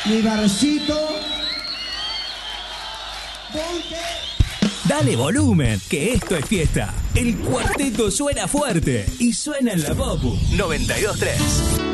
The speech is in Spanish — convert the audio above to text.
mi barcito. Dale volumen, que esto es fiesta. El cuarteto suena fuerte y suena en la Popu 92.3.